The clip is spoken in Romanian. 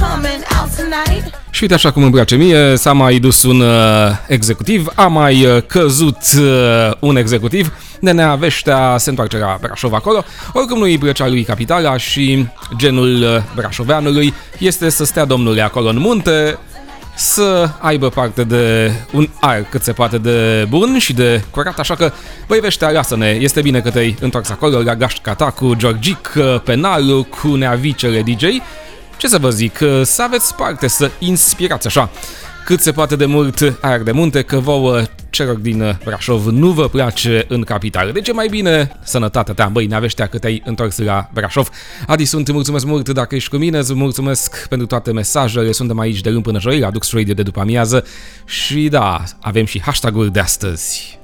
Și uite așa cum îmi place mie, s-a mai dus un executiv, a mai căzut un executiv, Nenea Veștea se întoarce la Brașov acolo, oricum nu îi plăcea lui capitala și genul brașoveanului este să stea domnule acolo în munte, să aibă parte de un aer cât se poate de bun și de curat, așa că, băi Veștea, lasă-ne, este bine că te-ai întors acolo la gașca ta cu Georgic, Penalu, cu Neavicele DJ. Ce să vă zic, să aveți parte, să inspirați așa cât se poate de mult aer de munte, că vouă celor din Brașov nu vă place în capitală. Deci e mai bine sănătatea ta, băi, Neaveștea, că te-ai întors la Brașov. Adi, sunt, mulțumesc mult dacă ești cu mine, îți mulțumesc pentru toate mesajele, suntem aici de luni până joi la Dux Radio de după amiază și da, avem și hashtag-ul de astăzi.